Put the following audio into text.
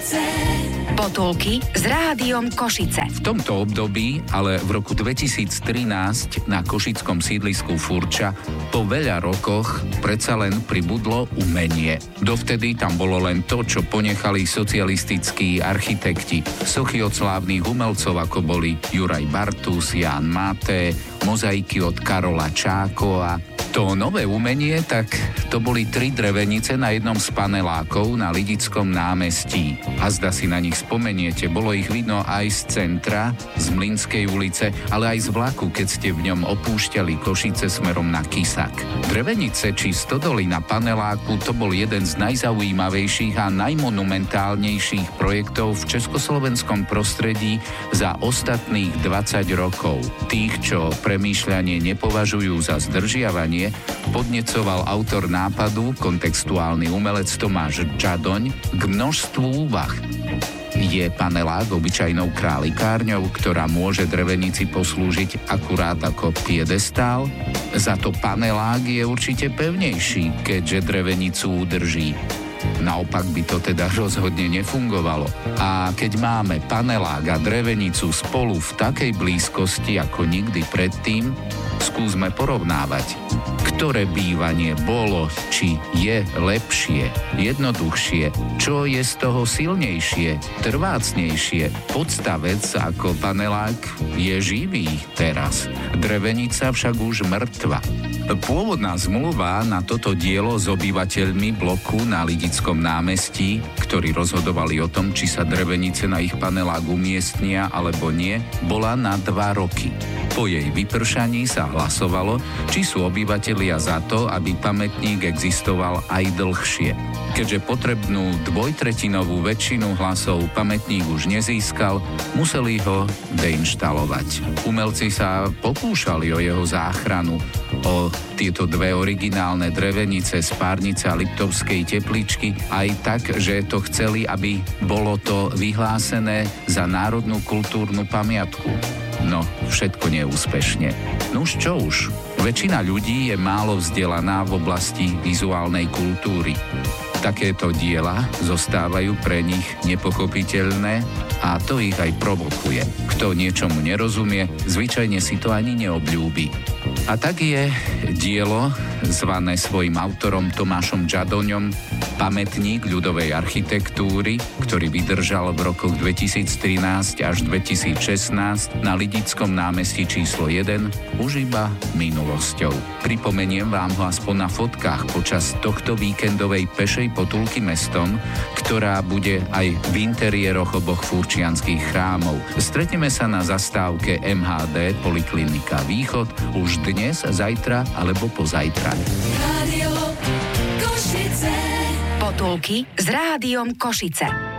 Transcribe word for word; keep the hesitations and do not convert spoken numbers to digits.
Potulky s Rádiom Košice. V tomto období, ale v roku dvetisíctrinásť na košickom sídlisku Furča po veľa rokoch predsa len pribudlo umenie. Dovtedy tam bolo len to, čo ponechali socialistickí architekti. Sochy od slávnych umelcov, ako boli Juraj Bartus, Ján Máté, mozaiky od Karola Čákova. To nové umenie, tak to boli tri drevenice na jednom z panelákov na Lidickom námestí. A zda si na nich spomeniete, bolo ich vidno aj z centra, z Mlynskej ulice, ale aj z vlaku, keď ste v ňom opúšťali Košice smerom na Kisak. Drevenice či stodoly na paneláku, to bol jeden z najzaujímavejších a najmonumentálnejších projektov v československom prostredí za ostatných dvadsať rokov. Tých, čo premýšľanie nepovažujú za zdržiavanie, podnecoval autor nápadu, kontextuálny umelec Tomáš Čadoň, k množstvu úvah. Je panelák obyčajnou králikárňou, ktorá môže drevenici poslúžiť akurát ako piedestál? Za to panelák je určite pevnejší, keďže drevenicu udrží. Naopak by to teda rozhodne nefungovalo. A keď máme panelák a drevenicu spolu v takej blízkosti ako nikdy predtým, skúsme porovnávať, ktoré bývanie bolo, či je lepšie, jednoduchšie, čo je z toho silnejšie, trvácnejšie. Podstavec ako panelák je živý teraz, drevenica však už mŕtva. Pôvodná zmluva na toto dielo s obyvateľmi bloku na Lidickom námestí, ktorí rozhodovali o tom, či sa drevenice na ich panelák umiestnia alebo nie, bola na dva roky. Po jej vypršaní sa hlasovalo, či sú obyvatelia za to, aby pamätník existoval aj dlhšie. Keďže potrebnú dvojtretinovú väčšinu hlasov pamätník už nezískal, museli ho deinštalovať. Umelci sa pokúšali o jeho záchranu, o tieto dve originálne drevenice z Párnice a Liptovskej Tepličky, aj tak, že to chceli, aby bolo to vyhlásené za národnú kultúrnu pamiatku. No, všetko neúspešne. Nuž čo už, väčšina ľudí je málo vzdelaná v oblasti vizuálnej kultúry. Takéto diela zostávajú pre nich nepochopiteľné a to ich aj provokuje. Kto niečomu nerozumie, zvyčajne si to ani neobľúbi. A tak je dielo, zvané svojim autorom Tomášom Čadoňom, pamätník ľudovej architektúry, ktorý vydržal v rokoch dvetisíctrinásť až dvetisícšestnásť na Lidickom námestí číslo jeden, už iba minulosťou. Pripomeniem vám ho aspoň na fotkách počas tohto víkendovej pešej potulky mestom, ktorá bude aj v interiéroch oboch furčianskych chrámov. Stretneme sa na zastávke em há dé Poliklinika Východ už dnes, zajtra alebo pozajtra. Rádio Košice. Potulky s Rádiom Košice.